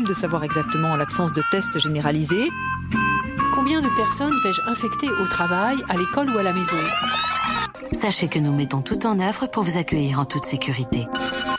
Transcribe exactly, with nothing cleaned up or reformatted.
de savoir exactement en l'absence de tests généralisés. Combien de personnes vais-je infecter au travail, à l'école ou à la maison ? Sachez que nous mettons tout en œuvre pour vous accueillir en toute sécurité.